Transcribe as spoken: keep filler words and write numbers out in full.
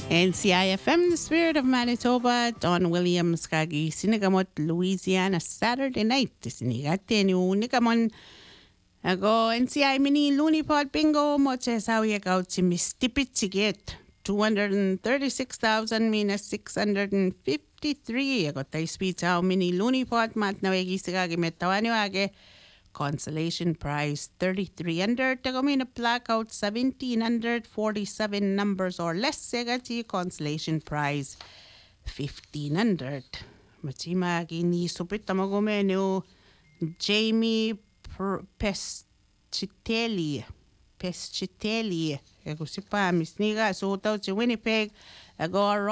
N C I F M, the spirit of Manitoba, Don Williams kagi sinigamot Louisiana Saturday night. Sinigate ni unigamon ago N C I mini loony pod bingo moche sawi agaw timistipit siget. two hundred thirty-six thousand minus six hundred fifty-three. Ago tay speed sao mini loony pod mat nawegi sigagi metawani wage. Consolation prize thirty-three hundred. Tagomina blackout seventeen hundred forty-seven numbers or less. Segati consolation prize fifteen hundred. Matima gini supita magomenu Jamie Pescitelli. Pescitelli. Ego si pa misniga so tao si Winnipeg. Ago